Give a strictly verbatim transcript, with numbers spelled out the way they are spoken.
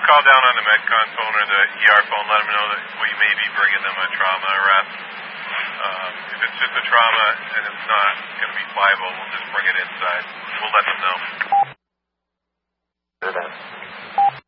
call down on the MedCon phone or the E R phone, let them know that we may be bringing them a trauma arrest. Um, if it's just a trauma and it's not going to be liable, we'll just bring it inside. We'll let them know.